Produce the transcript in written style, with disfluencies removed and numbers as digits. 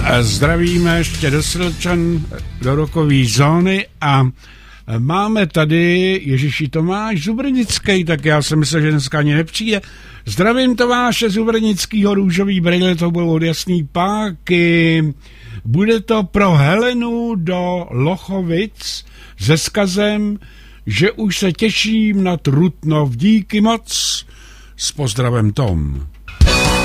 Zdravíme ještě do Slčan, do rokový zóny a máme tady Ježíši Tomáš Zubrnický, tak já jsem myslel, že dneska ani nepřijde. Zdravím Tomáše Zubrnickýho, růžový brýle, to budou od Jasný páky. Bude to pro Helenu do Lochovic se vzkazem, že už se těším na Trutnov. Díky moc. S pozdravem Tom.